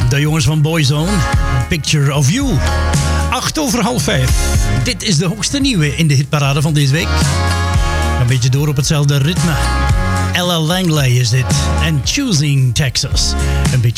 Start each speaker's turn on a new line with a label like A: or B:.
A: De jongens van Boyzone, Picture of You. 5:08. Dit is de hoogste nieuwe in de hitparade van deze week. Een beetje door op hetzelfde ritme. Ella Langley is dit. En Choosing Texas. Een beetje